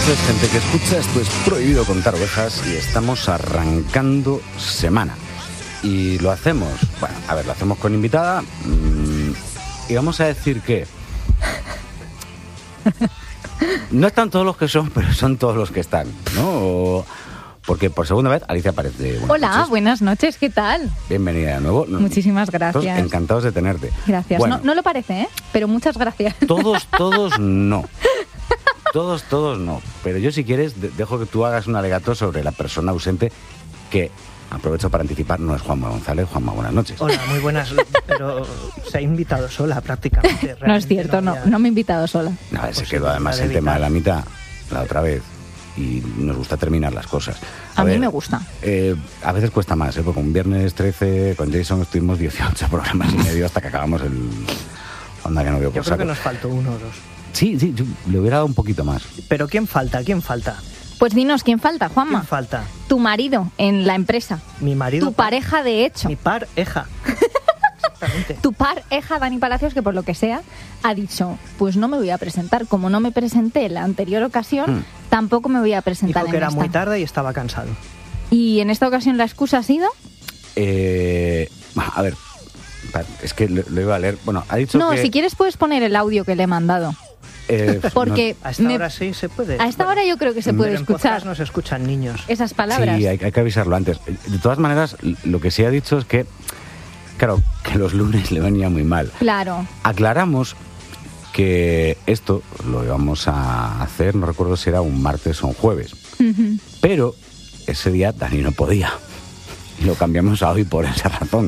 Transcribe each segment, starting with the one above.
noches, gente que escucha. Esto es Prohibido Contar Ovejas y estamos arrancando semana. Y lo hacemos, bueno, a ver, lo hacemos con invitada y vamos a decir que no están todos los que son, pero son todos los que están, ¿no? Porque por segunda vez Alicia aparece. Hola, buenas noches, ¿qué tal? Bienvenida de nuevo. Muchísimas gracias. Encantados de tenerte. Gracias. Bueno, no lo parece, ¿eh? Pero muchas gracias. Todos no. Todos no. Pero yo, si quieres, dejo que tú hagas un alegato sobre la persona ausente que, aprovecho para anticipar, no es Juanma González. Juanma, buenas noches. Hola, muy buenas, pero se ha invitado sola prácticamente. No es cierto, no me he invitado sola. No, se quedó además el tema de la mitad la otra vez y nos gusta terminar las cosas. A mí me gusta. A veces cuesta más, porque un viernes 13 con Jason estuvimos 18 programas y medio hasta que acabamos el... Onda que no veo por Yo creo saco. que nos faltó uno o dos. Sí, yo le hubiera dado un poquito más. Pero ¿quién falta? Pues dinos, ¿quién falta, Juanma? ¿Quién falta? Tu marido en la empresa. Mi marido. Tu pareja, de hecho. Mi pareja. Exactamente. Tu pareja, Dani Palacios, que por lo que sea, ha dicho, pues no me voy a presentar. Como no me presenté en la anterior ocasión, tampoco me voy a presentar Dijo que era esta. muy tarde y estaba cansado. ¿Y en esta ocasión la excusa ha sido? A ver, es que lo iba a leer. Bueno, ha dicho No, que... si quieres puedes poner el audio que le he mandado. Porque A esta hora sí se puede. A esta hora yo creo que se puede pero en escuchar podcast no se escuchan niños. esas palabras. Sí, hay que avisarlo antes. De todas maneras, lo que sí ha dicho es que, claro, que los lunes le venía muy mal. Claro. Aclaramos que esto lo íbamos a hacer, no recuerdo si era un martes o un jueves, pero ese día Dani no podía. Y lo cambiamos a hoy por esa razón.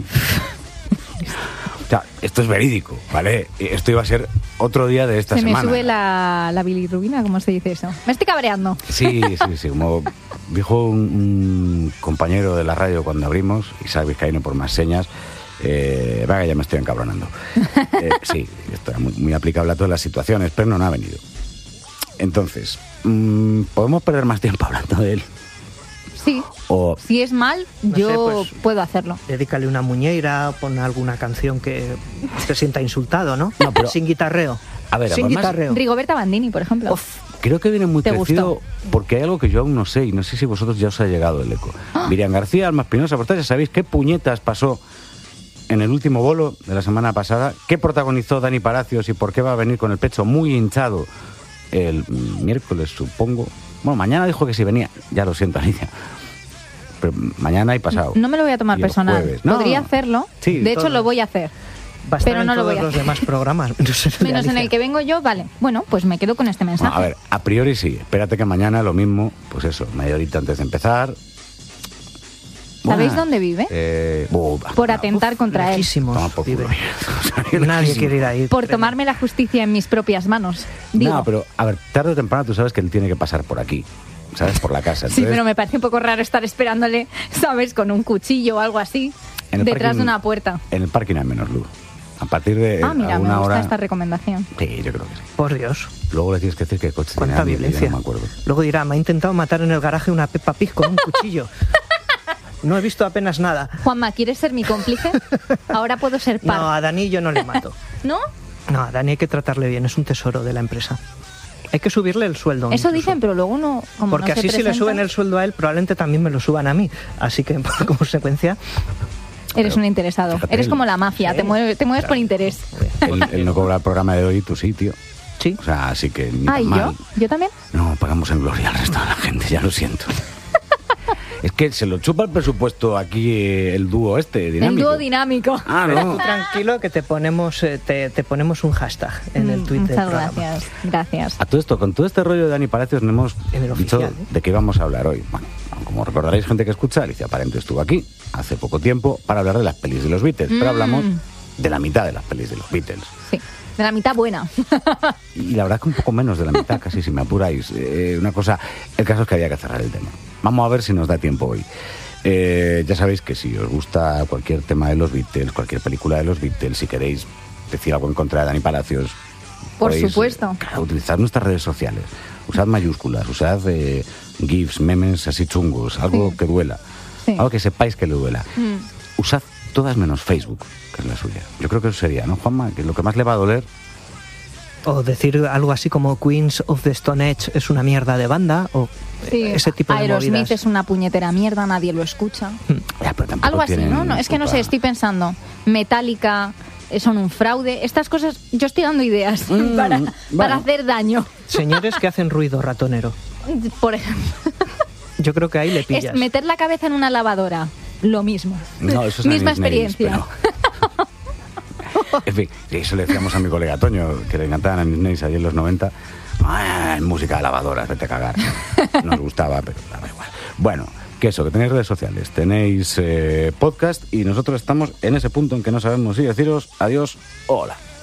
O sea, esto es verídico, ¿vale? Esto iba a ser otro día de esta semana. Se me sube la bilirrubina, ¿cómo se dice eso? Me estoy cabreando. Sí, como dijo un compañero de la radio cuando abrimos, Isaac Vizcaíno por más señas, venga, ya me estoy encabronando. Sí, esto es muy aplicable a todas las situaciones, pero no ha venido. Entonces, ¿podemos perder más tiempo hablando de él? Sí. O, si es mal, no yo sé, pues, puedo hacerlo. Dedícale una muñeira, pon alguna canción que te sienta insultado, ¿no? No, pero... Sin guitarreo. A ver, sin además, guitarreo. Rigoberta Bandini, por ejemplo. Creo que viene muy ¿Te crecido gustó? porque hay algo que yo aún no sé y no sé si vosotros ya os ha llegado el eco. Miriam García, Alma Espinosa, vosotros ya sabéis qué puñetas pasó en el último bolo de la semana pasada, qué protagonizó Dani Palacios y por qué va a venir con el pecho muy hinchado el miércoles, supongo. Bueno, mañana dijo que si venía, ya lo siento, Alicia. Pero mañana y pasado. No me lo voy a tomar Y el personal. jueves. No. Podría hacerlo. Sí, de hecho, todo. lo voy a hacer. Va a estar pero en no lo todos voy a los hacer. demás programas. Menos en Menos en el que vengo yo, vale. Bueno, pues me quedo con este mensaje. Bueno, a ver, a priori sí. Espérate que mañana lo mismo, pues eso, media horita antes de empezar. ¿Sabéis Buah, dónde vive? Por atentar contra él. Lejísimos Toma por vive. culo. Nadie quiere ir ahí. Por tomarme la justicia en mis propias manos. Digo. No, pero, a ver, tarde o temprano tú sabes que él tiene que pasar por aquí, ¿sabes? Por la casa. Sí, Entonces, pero me parece un poco raro estar esperándole, ¿sabes? Con un cuchillo o algo así, en el detrás parking- de una puerta. En el parking hay menos luz. A partir de Mira, me alguna gusta hora... esta recomendación. Sí, yo creo que sí. Por Dios. Luego le tienes que decir que el coche tiene Cuánta algo, yo violencia. no me acuerdo. Luego dirá, me ha intentado matar en el garaje una Peppa Pig con un cuchillo. No he visto apenas nada. Juanma, ¿quieres ser mi cómplice? Ahora puedo ser par. No, a Dani yo no le mato. ¿No? No, a Dani hay que tratarle bien, es un tesoro de la empresa. Hay que subirle el sueldo. Eso incluso. dicen, pero luego no. Como Porque no se así si le presenta, suben el sueldo a él, probablemente también me lo suban a mí. Así que, por consecuencia... Eres un interesado. Fíjate, Eres como la mafia, Sí. te mueves Claro. por interés. Él no cobra el programa de hoy, tú sí, tío. Sí. O sea, así que ni Ah, tan ¿y mal. yo? ¿Yo también? No, pagamos en gloria al resto de la gente, ya lo siento. Es que se lo chupa el presupuesto aquí el dúo este, dinámico. El dúo dinámico. Ah, Pero no. tú tranquilo que te ponemos un hashtag en el Twitter del Muchas programa. gracias, gracias. A todo esto, con todo este rollo de Dani Palacios, no hemos En el dicho oficial, ¿eh? de qué íbamos a hablar hoy. Bueno, como recordaréis, gente que escucha, Alicia Parente estuvo aquí hace poco tiempo para hablar de las pelis de los Beatles, pero hablamos de la mitad de las pelis de los Beatles. Sí, de la mitad buena. Y la verdad que un poco menos de la mitad, casi si me apuráis. Una cosa, el caso es que había que cerrar el tema. Vamos a ver si nos da tiempo hoy. Ya sabéis que si os gusta cualquier tema de los Beatles, cualquier película de los Beatles, si queréis decir algo en contra de Dani Palacios, Por podéis, supuesto. claro, utilizad nuestras redes sociales, usad mayúsculas, usad gifs, memes así chungos, algo Sí. que duela, Sí. algo que sepáis que le duela. Usad todas menos Facebook, que es la suya. Yo creo que eso sería, ¿no, Juanma? Que lo que más le va a doler O decir algo así como Queens of the Stone Age es una mierda de banda, o ese tipo de Aerosmith movidas. es una puñetera mierda, nadie lo escucha. Ya, pero tampoco Algo así, tienen ¿no? Es que no sé, culpa. estoy pensando. Metallica son un fraude. Estas cosas, yo estoy dando ideas para bueno. hacer daño. Señores que hacen ruido ratonero. Por ejemplo, Yo creo que ahí le pillas. es meter la cabeza en una lavadora. Lo mismo. No, eso es Misma Nine Inch Nails, experiencia. pero- En fin, eso le decíamos a mi colega Toño, que le encantaban a mis Nails allí en los 90. Música de lavadoras, vete a cagar. Nos gustaba, pero daba igual. Bueno, que eso, que tenéis redes sociales, tenéis podcast y nosotros estamos en ese punto en que no sabemos si deciros adiós, hola.